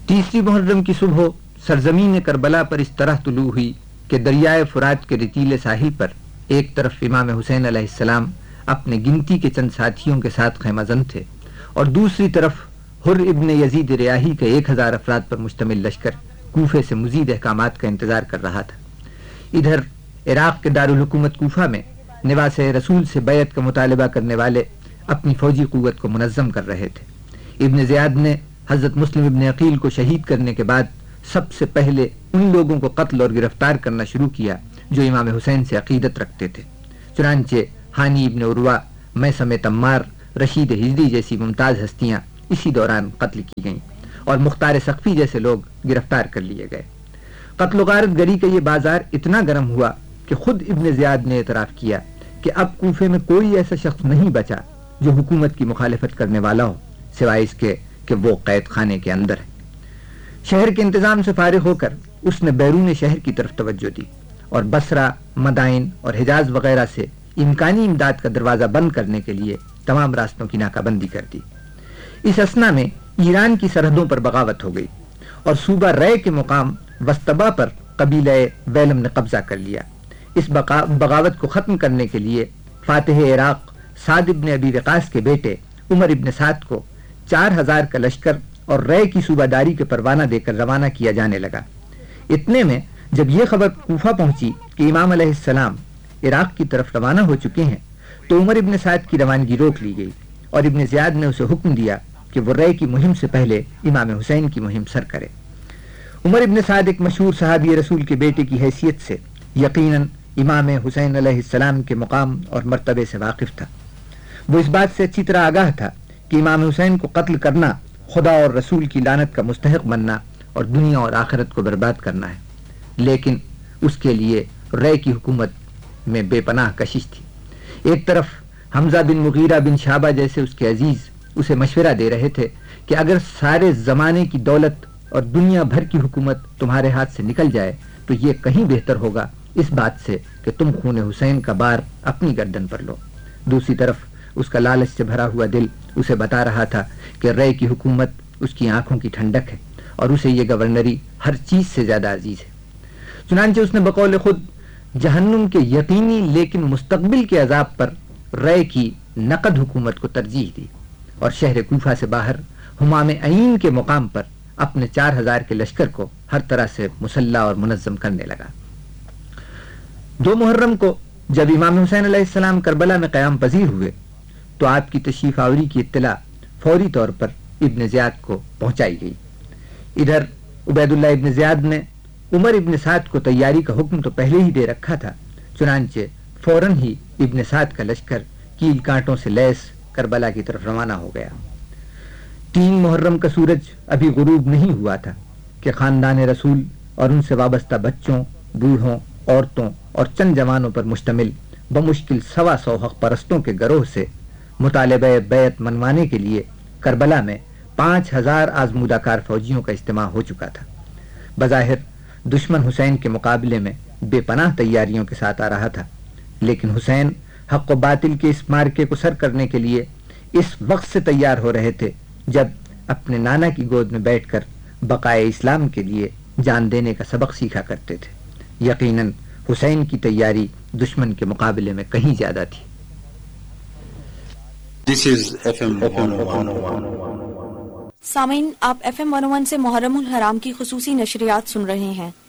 تیسری محرم کی صبح سرزمین کربلا پر اس طرح طلوع ہوئی کہ دریائے فرات کے رتیلے ساحل پر ایک طرف امام حسین علیہ السلام اپنے گنتی کے چند ساتھیوں کے ساتھ خیمہ زن تھے، اور دوسری طرف حر ابن یزید ریاحی کے 1000 افراد پر مشتمل لشکر کوفے سے مزید احکامات کا انتظار کر رہا تھا۔ ادھر عراق کے دارالحکومت کوفہ میں نواس رسول سے بیعت کا مطالبہ کرنے والے اپنی فوجی قوت کو منظم کر رہے تھے۔ ابن زیاد نے حضرت مسلم ابن عقیل کو شہید کرنے کے بعد سب سے پہلے ان لوگوں کو قتل اور گرفتار کرنا شروع کیا جو امام حسین سے عقیدت رکھتے تھے۔ چنانچہ ہانی ابن عروہ، میثم تمار، رشید ہجری جیسی ممتاز ہستیاں اسی دوران قتل کی گئیں اور مختار سقفی جیسے لوگ گرفتار کر لیے گئے۔ قتل و غارت گری کا یہ بازار اتنا گرم ہوا کہ خود ابن زیاد نے اعتراف کیا کہ اب کوفے میں کوئی ایسا شخص نہیں بچا جو حکومت کی مخالفت کرنے والا ہو، سوائے اس کے کہ وہ قید خانے کے اندر ہے۔ شہر کے انتظام سے فارغ ہو کر اس نے بیرون شہر کی طرف توجہ دی اور بصرہ، مدائن اور حجاز وغیرہ سے امکانی امداد کا دروازہ بند کرنے کے لیے تمام راستوں کی ناکہ بندی کر دی۔ اس اثنا میں ایران کی سرحدوں پر بغاوت ہو گئی اور صوبہ رے کے مقام وسطبا پر قبیلہ ویلم نے قبضہ کر لیا۔ اس بغاوت کو ختم کرنے کے لیے فاتح عراق سعد ابن ابی وقاص کے بیٹے عمر ابن سعد کو 4000 کا لشکر اور رے کی صوبہ داری کے پروانہ دے کر روانہ کیا جانے لگا۔ اتنے میں جب یہ خبر کوفہ پہنچی کہ امام علیہ السلام عراق کی طرف روانہ ہو چکے ہیں تو عمر ابن سعد کی روانگی روک لی گئی اور ابن زیاد نے اسے حکم دیا کہ وہ رے کی مہم سے پہلے امام حسین کی مہم سر کرے۔ عمر ابن سعد ایک مشہور صحابی رسول کے بیٹے کی حیثیت سے یقیناً امام حسین علیہ السلام کے مقام اور مرتبے سے واقف تھا۔ وہ اس بات سے اچھی طرح آگاہ تھا کہ امام حسین کو قتل کرنا خدا اور رسول کی لعنت کا مستحق بننا اور دنیا اور آخرت کو برباد کرنا ہے، لیکن اس کے لیے رے کی حکومت میں بے پناہ کشش تھی۔ ایک طرف حمزہ بن مغیرہ بن شعبہ جیسے اس کے عزیز اسے مشورہ دے رہے تھے کہ اگر سارے زمانے کی دولت اور دنیا بھر کی حکومت تمہارے ہاتھ سے نکل جائے تو یہ کہیں بہتر ہوگا اس بات سے کہ تم خون حسین کا بار اپنی گردن پر لو۔ دوسری طرف اس کا لالچ سے بھرا ہوا دل اسے بتا رہا تھا کہ رے کی حکومت اس کی آنکھوں کی ٹھنڈک ہے اور اسے یہ گورنری ہر چیز سے زیادہ عزیز ہے۔ چنانچہ اس نے بقول خود جہنم کے یقینی لیکن مستقبل کے عذاب پر رے کی نقد حکومت کو ترجیح دی اور شہر کوفہ سے باہر حمام عین کے مقام پر اپنے 4000 کے لشکر کو ہر طرح سے مسلح اور منظم کرنے لگا۔ 2 محرم کو جب امام حسین علیہ السلام کربلا میں قیام پذیر ہوئے تو آپ کی تشریف آوری کی اطلاع فوری طور پر ابن زیاد کو پہنچائی گئی۔ ادھر عبید اللہ ابن زیاد نے عمر ابن سعد کو تیاری کا حکم تو پہلے ہی دے رکھا تھا، چنانچہ فوراً ہی ابن سعد کا لشکر کیل کانٹوں سے لیس کربلا کی طرف روانہ ہو گیا۔ 3 محرم کا سورج ابھی غروب نہیں ہوا تھا کہ خاندان رسول اور ان سے وابستہ بچوں، بوڑھوں، عورتوں اور چند جوانوں پر مشتمل بمشکل 125 حق پرستوں کے گروہ سے مطالبہ بیعت منوانے کے لیے کربلا میں 5000 آزمودہ کار فوجیوں کا اجتماع ہو چکا تھا۔ بظاہر دشمن حسین کے مقابلے میں بے پناہ تیاریوں کے ساتھ آ رہا تھا، لیکن حسین حق و باطل کے اس مارکے کو سر کرنے کے لیے اس وقت سے تیار ہو رہے تھے جب اپنے نانا کی گود میں بیٹھ کر بقائے اسلام کے لیے جان دینے کا سبق سیکھا کرتے تھے۔ یقیناً حسین کی تیاری دشمن کے مقابلے میں کہیں زیادہ تھی۔ This is FM 101. سامعین، آپ FM 101 سے محرم الحرام کی خصوصی نشریات سن رہے ہیں۔